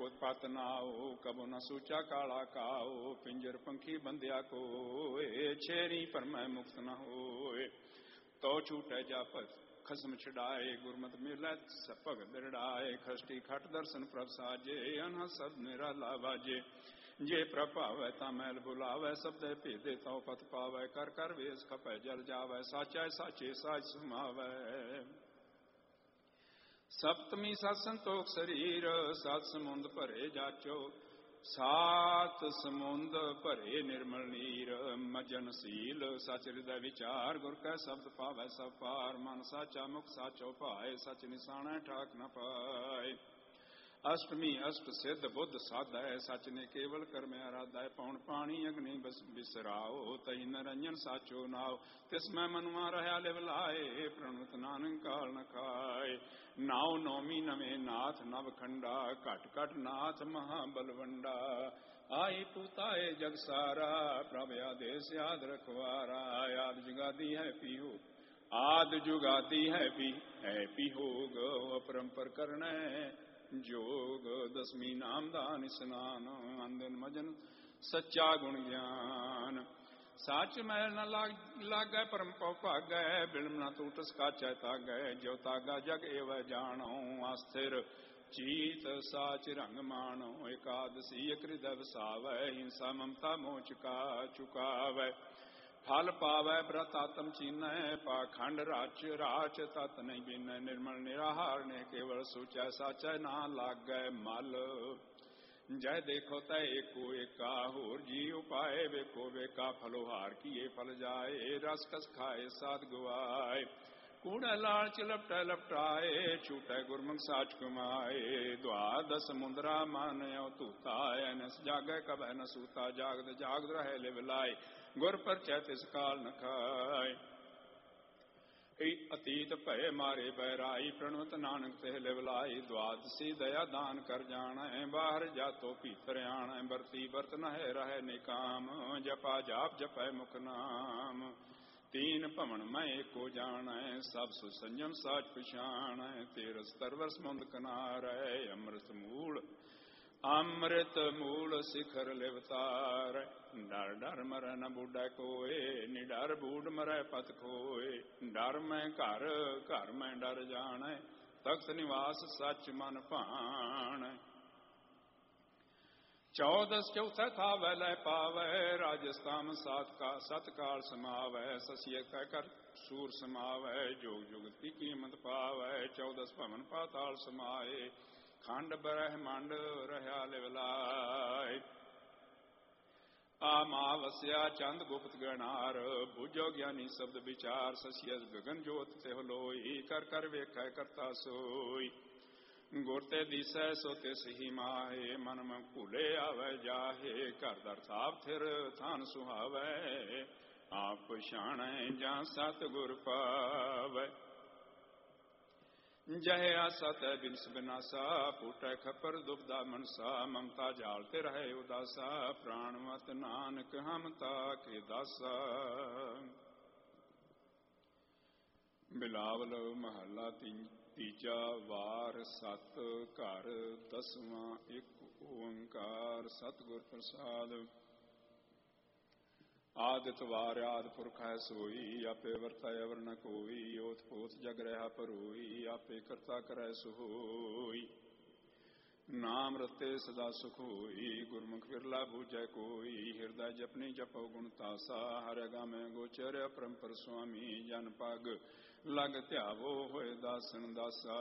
पुत पत नाओ, कबो न सूचा काला काओ। पिंजर पंखी बंदिया कोय, छेरी पर मैं मुक्त न होए। तो छूटे जापत खसम छड़ाए, गुरमत मिले भगत बिरड़ाए। खष्टी खट दर्शन प्रभ साजे, अनह सब निराला बाजे। जे प्रभावै ता मैल बुलावै, शब्द भेदे तो पत पावै। कर कर वेश खपै जल जावै, साचा साचे साच समावै। सप्तमी सत संतोख शरीर, सत समुंद भरे जाचो। सात समुंद भरे निर्मल नीर, मजन सील सच हृदय विचार। गुर कै शब्द पावै सब पार, मन साचा मुख साचो पाए। सच निशानै ठाक न पाए। अष्टमी अष्ट सिद्ध बुद्ध साधै, सच ने केवल कर्म आराधै। पौन पानी अग्नि बिसराओ, तही निरंजन साचो नाओ। तिसमै मनुआ रहा लिव लाए, प्रणुत नानक काल न खाए। नाव नौमी नवे नाथ नवखंडा, घट घट नाथ महाबलवंडा। आई पूताए जग सारा, प्रभ आदेश याद रखवारा। याद जुगादी है पीहो, आद जुगादी है पीहोग। अपरंपर करने जोग, दसवीं नाम दान स्नान। अंदन मजन सच्चा गुण ज्ञान। साच मैल न लागै, परम पव भागै। बिलम न टूटस काचै तागै, जो तागा जग एव जानो। अस्थिर चीत साच रंग मानो, एकादशी हृदय वसावै। हिंसा ममता मोह चुकावै, फल पावै व्रत आत्म चीनै। पाखंड राच राच तत नहीं बीनै, निर्मल निराहार ने केवल सोचै। साचै ना लागै मल, जय देखो तय एको एका। होर जी उपाय वेको वेका, फलोहार किए फल जाए। रस कस खाए साध गुआए, कूड़े लालच लपटै लपटाए। छूटै गुरमुख साच कमाए, द्वादश मुंदरा मानयो तूता। एनस जागै कबै न सूता, जागद जागद रहे लिव लाए। गुर परचै तिस काल न खाए। अतीत भय मारे बैराई, प्रणवत नानक ते लिव लाई। द्वादशी दया दान कर जानै, बाहर जातो भीतर आनै। बरती बरत नहे रहे निकाम, जपा जाप जपै मुख नाम। तीन भवन मैं एको जानै, सब सुसंजम साच पछाणै। तेरस तरवर समुंद किनारै, अमृत मूल शिखर लिवतार। डर डर मरै न बूढ़ै कोय, निडर बूढ़ मरै पत खोय। डर मैं घर घर मैं डर जानै, तख्त निवास सच मन भाण। चौदस चौथा थावै लै पावै, राजस्थान सत काल समावै। ससिय कै कर सूर समावै, जोग जुगत की कीमत पावै। चौदस भवन पाताल समाए, खंड ब्रह्मांड रहा लिव लाए। आमावस्या चंद गुप्त गणार, बुझो ज्ञानी शब्द विचार। ससियस गगन जोत ते लोई, कर कर वेखै करता सोई। गुर ते दिसै सो तिस ही माहे, मन में भूले आवे जाहे। घर दर थाप थिर थान सुहावै, आप पछाणै जा सत गुर पावै। जय असत बिनस बिनासा, फूटै खपर दुबदा मनसा। ममता जालते रहे उदासा, प्राणवत नानक हम ताके दासा। बिलावल महला तीजा, वार सत घर दसवां एक ओंकार। सतगुर प्रसाद। आदित वार आदि पुरख है सोई, आपे वर्तै अवर न कोई। ओत पोत जग रहा परोई, आपे करता करै सोई। नाम रते सदा सुख होई, गुरमुख बिरला बूझै कोई। हृदय जपनी जपो गुण तासा, हर गामै गोचर अपरंपर स्वामी। जन पग लग ध्यावो होए दासन दासा।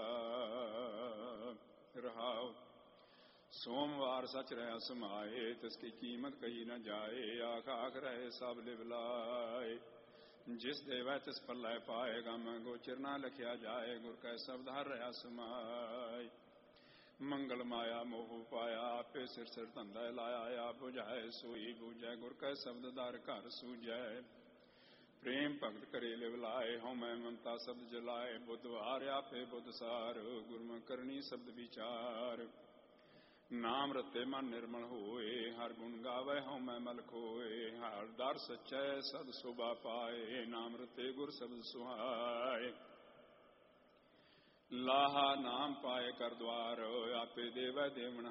रहाओ सोमवार सच रहा समाए, तिसकी कीमत कही न जाए। आख आख रहे सब लिव लाए, जिस देवै तिस पल्लै पाएगा। मैं गोचर ना लखिया जाए, गुर कै शब्द हर रहा समाए। मंगल माया मोह पाया, आपे सिर सिर धंधा लाया। आप बुझाए सोई बूझै, गुर कै शब्द दर घर सूझै। प्रेम भगत करे लिव लाए, हों मैं ममता शब्द जलाए। बुधवार आपे बुध सार, गुरमुख करनी शब्द विचार। नाम रते मन निर्मल होए, हर गुण गावे हों मैं मल खोए। हर दर सच्चै सद शोभा पाए, नाम रते गुर शब्द सुहाए। लाहा नाम पाए कर द्वार, आपे देवै देवण